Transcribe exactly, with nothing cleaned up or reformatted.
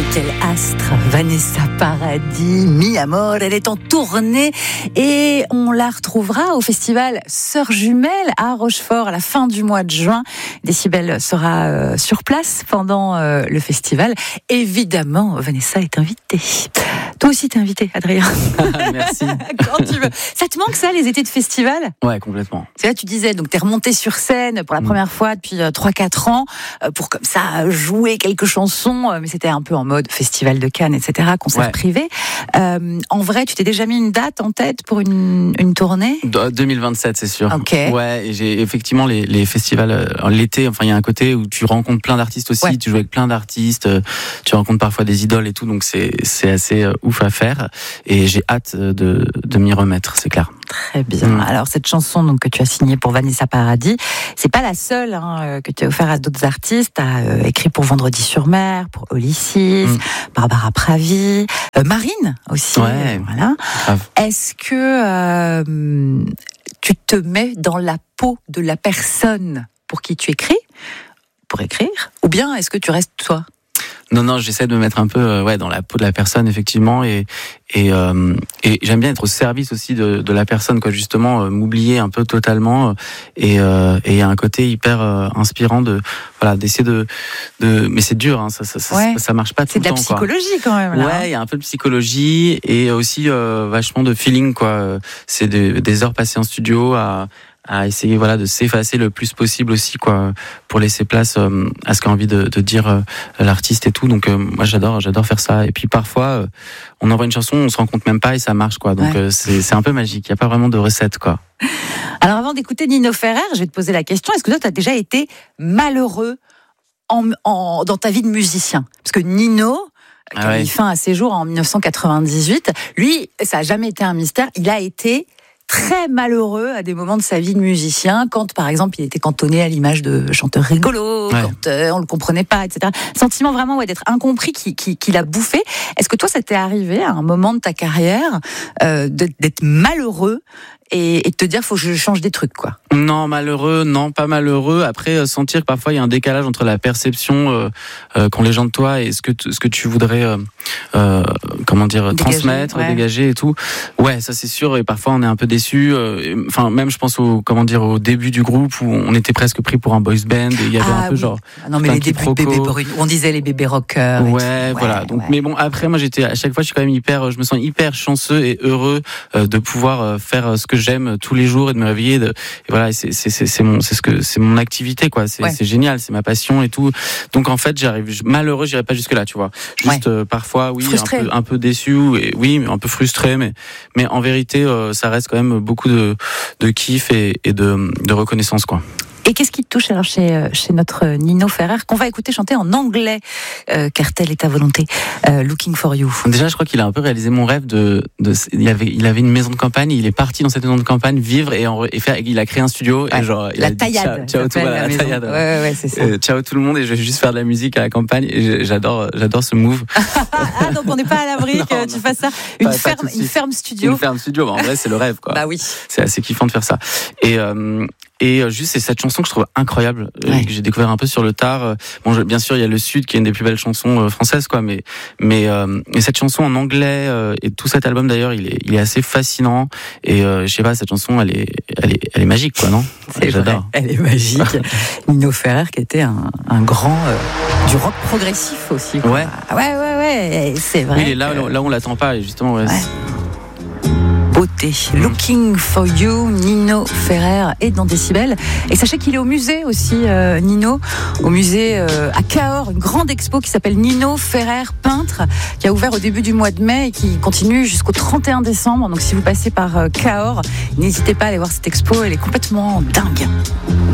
Quel astre, Vanessa Paradis, Mi Amor, elle est en tournée et on la retrouvera au festival Sœurs Jumelles à Rochefort à la fin du mois de juin. Décibel sera euh, sur place pendant euh, le festival. Évidemment, Vanessa est invitée. Toi aussi t'es invité, Adrien. Merci. Quand tu veux. Ça te manque ça, les étés de festival ? Ouais, complètement. C'est là tu disais, donc t'es remonté sur scène pour la première mmh. fois depuis euh, trois quatre ans, euh, pour comme ça jouer quelques chansons, euh, mais c'était un peu en mode festival de Cannes, et cetera, concert ouais. privé. Euh, en vrai, tu t'es déjà mis une date en tête pour une, une tournée ? deux mille vingt-sept, c'est sûr. Ok. Ouais, et j'ai effectivement les, les festivals euh, l'été. Enfin, il y a un côté où tu rencontres plein d'artistes aussi. Ouais. Tu joues avec plein d'artistes. Euh, tu rencontres parfois des idoles et tout. Donc c'est c'est assez euh, ouf à faire. Et j'ai hâte de de m'y remettre, c'est clair. Très bien. Mmh. Alors cette chanson donc que tu as signée pour Vanessa Paradis, c'est pas la seule hein, que tu as offert à d'autres artistes. Tu as euh, écrit pour Vendredi sur Mer, pour Olysses, mmh. Barbara Pravi, euh, Marine aussi. Ouais. Voilà. Grave. Est-ce que euh, tu te mets dans la peau de la personne pour qui tu écris, pour écrire, ou bien est-ce que tu restes toi ? Non, non, j'essaie de me mettre un peu euh, ouais, dans la peau de la personne, effectivement, et, et, euh, et j'aime bien être au service aussi de, de la personne, quoi, justement, euh, m'oublier un peu totalement, et euh, et il y a un côté hyper euh, inspirant de, voilà, d'essayer de, de, mais c'est dur, hein, ça, ça, ça, ouais. ça, ça marche pas tout le temps, quoi. C'est de la psychologie, quand même, là. Ouais, il y a un peu de psychologie, et aussi euh, vachement de feeling, quoi. C'est de, des heures passées en studio à, à essayer voilà de s'effacer le plus possible aussi quoi pour laisser place euh, à ce qu'a envie de, de dire euh, l'artiste et tout. Donc euh, moi j'adore j'adore faire ça. Et puis parfois euh, on envoie une chanson, on se rend compte même pas et ça marche quoi. Donc ouais. euh, c'est c'est un peu magique. Il y a pas vraiment de recette quoi. Alors avant d'écouter Nino Ferrer, je vais te poser la question, est-ce que toi tu as déjà été malheureux en, en dans ta vie de musicien ? Parce que Nino qui a ah ouais. mis fin à ses jours en dix-neuf cent quatre-vingt-dix-huit, lui ça a jamais été un mystère, il a été très malheureux à des moments de sa vie de musicien, quand par exemple il était cantonné à l'image de chanteur rigolo, ouais. quand euh, on le comprenait pas, et cetera. Sentiment vraiment ouais, d'être incompris qui, qui, qui l'a bouffé. Est-ce que toi ça t'est arrivé à un moment de ta carrière euh, de, d'être malheureux et, et de te dire faut que je change des trucs quoi? Non, malheureux, non, pas malheureux. Après, euh, sentir que parfois il y a un décalage entre la perception euh, euh, qu'ont les gens de toi et ce que t- ce que tu voudrais euh, euh, comment dire dégager, transmettre, ouais. dégager et tout. Ouais, ça c'est sûr. Et parfois on est un peu déçu. Euh, enfin, même je pense au comment dire au début du groupe où on était presque pris pour un boys band et il y avait ah, un peu oui. genre. Non mais les débuts de Bébé Brune, on disait les bébés rockers. Ouais, ouais, voilà. Donc, ouais. mais bon, après moi j'étais à chaque fois je suis quand même hyper, je me sens hyper chanceux et heureux euh, de pouvoir euh, faire ce que j'aime tous les jours et de me réveiller. De, et voilà, et c'est c'est c'est c'est mon c'est ce que c'est mon activité quoi. C'est ouais. c'est génial, c'est ma passion et tout. Donc en fait j'arrive je, malheureux, j'irai pas jusque là, tu vois. Juste ouais. euh, parfois oui frustré. un peu un peu déçu et oui mais un peu frustré, mais mais en vérité euh, ça reste quand même beaucoup de de kiff et, et de de reconnaissance quoi. Et qu'est-ce qui te touche alors chez, chez notre Nino Ferrer, qu'on va écouter chanter en anglais, euh, car telle est ta volonté, euh, Looking for You. Déjà, je crois qu'il a un peu réalisé mon rêve de, de il avait, il avait une maison de campagne, il est parti dans cette maison de campagne vivre et, en, et faire, il a créé un studio ouais, et genre, il la a taillade, dit, ciao, ciao tout, voilà, la, la taillade. Ouais, ouais, ouais, c'est ça. Euh, ciao tout le monde et je vais juste faire de la musique à la campagne et j'adore, j'adore ce move. Ah, donc on n'est pas à l'abri non, que tu non, fasses ça. Une pas, ferme, pas une ferme studio. Une ferme studio, bah, en vrai, c'est le rêve, quoi. Bah oui. C'est assez kiffant de faire ça. Et, euh, Et juste, c'est cette chanson que je trouve incroyable, ouais. que j'ai découvert un peu sur le tard. Bon, je, bien sûr, il y a Le Sud qui est une des plus belles chansons euh, françaises, quoi. Mais, mais, euh, mais cette chanson en anglais euh, et tout cet album d'ailleurs, il est, il est assez fascinant. Et euh, je sais pas, cette chanson, elle est, elle est, elle est magique, quoi, non ? C'est J'adore. Vrai, elle est magique. Nino Ferrer, qui était un, un grand euh, du rock progressif aussi. Quoi. Ouais. Ouais, ouais, ouais. C'est vrai. Oui, il est là, que... là, on l'attend pas, et justement. Ouais. ouais. Beauté. Looking for You, Nino Ferrer est dans Décibel. Et sachez qu'il est au musée aussi, euh, Nino, au musée euh, à Cahors, une grande expo qui s'appelle Nino Ferrer peintre, qui a ouvert au début du mois de mai et qui continue jusqu'au trente et un décembre. Donc si vous passez par euh, Cahors, n'hésitez pas à aller voir cette expo, elle est complètement dingue.